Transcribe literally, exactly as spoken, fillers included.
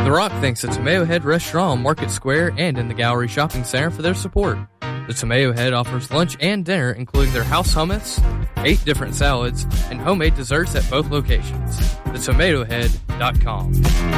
The Rock thanks the Tomato Head Restaurant on Market Square and in the Gallery Shopping Center for their support. The Tomato Head offers lunch and dinner, including their house hummus, eight different salads, and homemade desserts at both locations. the tomato head dot com.